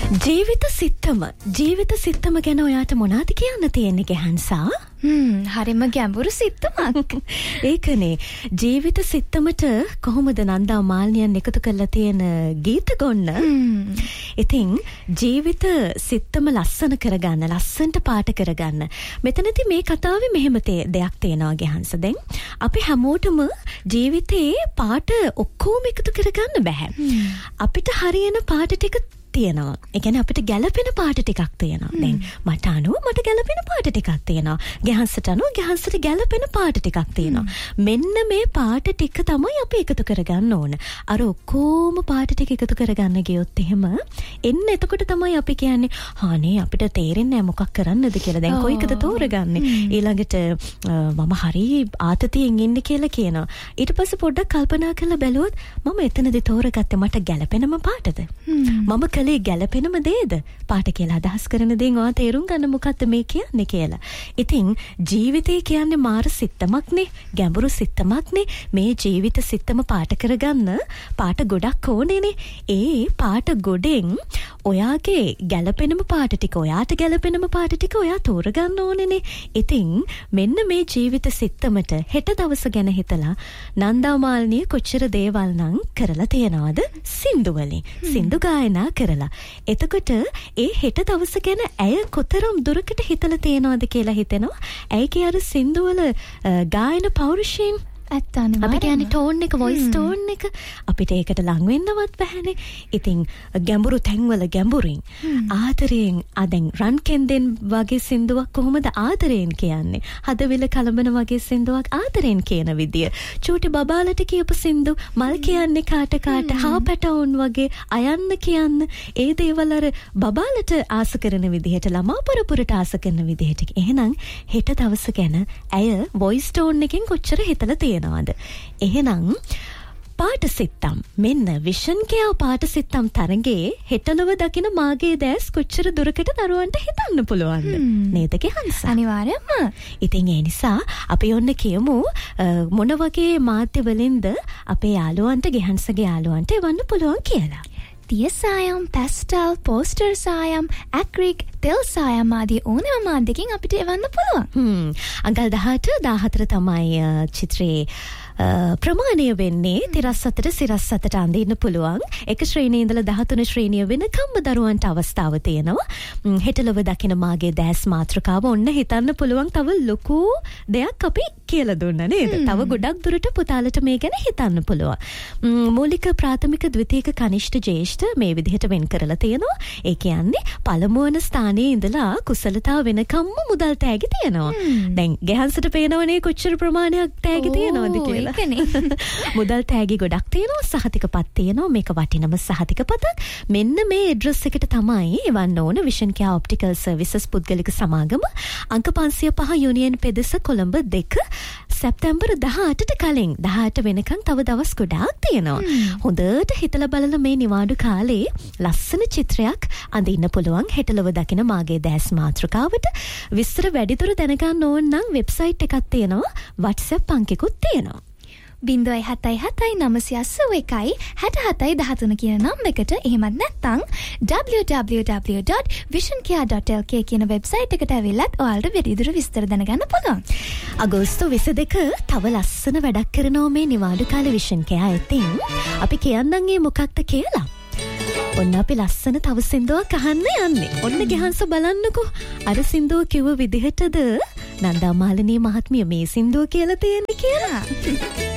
ජීවිත සිත්තම ගැන ඔයාට මොනවද කියන්න තියෙන්නේ ගැහන්සා? හරිම ගැඹුරු සිත්තමක්. ඒකනේ ජීවිත සිත්තමට කොහොමද නන්දා මාල්නියන් එකතු කරලා තියෙන ගීත ගොන්න? ඉතින් ජීවිත සිත්තම ලස්සන කරගන්න, ලස්සනට පාට කරගන්න. මෙතනදී මේ කතාවේ මෙහෙම දෙයක් තියෙනවා ගැහන්ස. දැන් අපි හැමෝටම ජීවිතේ පාට ඔක්කොම එකතු කරගන්න බෑ. අපිට හරියන පාට ටික තියෙනවා. ඒ කියන්නේ අපිට ගැළපෙන පාට ටිකක් තියෙනවා. දැන් මට අනුව මට ගැළපෙන පාට ටිකක් තියෙනවා. ගැහන්සට අනුව ගැහන්සට ගැළපෙන පාට ටිකක් තියෙනවා. මෙන්න මේ පාට ටික තමයි අපි එකතු කරගන්න ඕන. අර ඔක්කොම පාට ටික එකතු කරගන්න ගියොත් එහෙම එන්න එතකොට තමයි අපි කියන්නේ හානේ අපිට තේරෙන්නේ නැහැ මොකක් කරන්නද කියලා. දැන් කොයිකද තෝරගන්නේ? ඊළඟට මම හරි ආතතියෙන් ඉන්නේ කියලා කියනවා. ඊට පස්සේ පොඩ්ඩක් කල්පනා කරලා බැලුවොත් මම එතනදී තෝරගත්තේ මට ගැළපෙනම පාටද? මම කලේ ගැළපෙනම දේද? පාට කියලා අදහස් කරන දේෙන් ඔයා තේරුම් ගන්න මොකද්ද මේ කියන්නේ කියලා. ඉතින් ජීවිතය කියන්නේ මාර සිත්තමක්නේ, ගැඹුරු සිත්තමක්නේ. මේ ජීවිත සිත්තම පාට කරගන්න පාට ගොඩක් ඕනේනේ. ඒ පාට ගොඩෙන් ඔයාගේ ගැළපෙනම පාට ටික, ඔයාට ගැළපෙනම පාට ටික ඔයා තෝරගන්න ඕනේනේ. ඉතින් මෙන්න මේ ජීවිත සිත්තමට හෙට දවස ගැන හිතලා නන්දා මාල්නිය කොච්චර දේවල් නම් කරලා තියනවද? සින්දු වලින් සින්දු ගායනා කරලා. එතකොට ඒ හෙට දවස ගැන ඇය කොතරම් දුරකට හිතලා තියෙනවද කියලා හිතෙනවා. ඇයිගේ අර සින්දු වල ගායන පෞරුෂයෙන් ඇත්තනේ. අපි කියන්නේ ටෝන් එක, වොයිස් ටෝන් එක අපිට ඒකට ලං වෙන්නවත් බැහැනේ. ඉතින් ගැඹුරු තැන්වල ගැඹුරින් ආදරයෙන් දැන් රන් කෙන්දෙන් වගේ සින්දුවක් කොහොමද ආදරයෙන් කියන්නේ? හදවිල කලඹන වගේ සින්දුවක් ආදරයෙන් කියන විදිය. චූටි බබාලට කියපු සින්දු මල් කියන්නේ කාට හා පැටවුන් වගේ අයන්න කියන්න. ඒ දේවල් අර බබාලට ආස කරන විදිහට, ළමා පරපුරට ආස කරන විදිහට. එහෙනම් හෙට දවස ගැන ඇය වොයිස් ටෝන් එකෙන් කොච්චර හිතලා තියෙනවද? එහෙනම් පාට සිත්තම්, මෙන්න විෂන් කෙයා පාට සිත්තම් තරගේ හෙටලව දකින මාගේ දැස් කොච්චර දුරකට දරුවන්ට හිතන්න පුළුවන්ද? නේද ගැහන්ස? අනිවාර්යයෙන්ම. ඉතින් ඒ නිසා අපි ඔන්න කියමු මොන වගේ මාධ්‍ය වලින්ද අපේ යාළුවන්ට, ගැහන්සගේ යාළුවන්ට එවන්න පුළුවන් කියලා. තිය සායම්, පැස්ටල්, පෝස්ටර් සායම්, ඇක්‍රික්, තෙල් සායම් ආදී ඕනෑම මාධ්‍යකින් අපිට එවන්න පුළුවන්. අඟල් 14 තමයි චිත්‍රයේ ප්‍රමාණය වෙන්නේ. 37ට සිරස් 7ට අඳින්න පුළුවන්. එක ශ්‍රේණියේ ඉඳලා 13 ශ්‍රේණිය වෙනකම්ම දරුවන්ට අවස්ථාව තියෙනවා. හෙටලව දකින මාගේ දැස් මාතෘකාව ඔන්න හිතන්න පුළුවන්. තව ලොකු දෙයක් අපි කියලා දුන්නා නේද? තව ගොඩක් දුරට පුතාලට මේ ගැන හිතන්න පුළුවන්. මූලික, ප්‍රාථමික, ද්විතීක, කනිෂ්ඨ, ජ්‍යෙෂ්ඨ මේ විදිහට වෙන් කරලා තියෙනවා. ඒ කියන්නේ පළමු වන ස්ථානයේ ඉඳලා කුසලතාව වෙනකම්ම මුදල් තෑගි තියෙනවා. දැන් ගැහන්සට පේනවනේ කොච්චර ප්‍රමාණයක් තෑගි තියෙනවද කියලා. මුදල් තෑගි ගොඩක් තියෙනවා, සහතිකපත් තියෙනවා. මේක වටිනම සහතිකපතක්. මෙන්න මේ ඇඩ්‍රස් එකට තමයි එවන්න ඕන. විෂන් කෙයා ඔප්ටිකල් සර්විසස් පුද්ගලික සමාගම, අංක 505 යුනියන් පෙදෙස, කොළඹ 2, සැප්තැම්බර් 18ට කලින් 18 වෙනකන් තව දවස් ගොඩාක් තියෙනවා. හොඳට හිතලා බලලා මේ නිවාඩු කාලේ ලස්සන චිත්‍රයක් අඳින්න පුළුවන් හෙටලව දකින මාගේ දැස් මාතෘකාවට. විස්තර වැඩිදුර දැනගන්න ඕන නම් වෙබ්සයිට් එකක් තියෙනවා, WhatsApp අංකෙකුත් තියෙනවා. 0.7916713 කියන නම්බරයකට. එහෙමත් නැත්නම් www.visioncare.lk කියන වෙබ්සයිට් එකට ඇවිල්ලත් ඔයාලට වැඩිදුර විස්තර දැනගන්න පුළුවන්. අගෝස්තු 22 තව ලස්සන වැඩක් කරනවා මේ නිවාඩු කාලේ විෂන් කෙයා. ඉතින් අපි කියන්නම් ඒ මොකක්ද කියලා. ඔන්න අපි ලස්සන තව සින්දුවක් අහන්න යන්නේ. ඔන්න ගැහන්ස බලන්නකෝ. අර සින්දුව කිව්ව විදිහටද නන්දා මාලිනී මහත්මිය මේ සින්දුව කියලා තියෙන්නේ කියලා.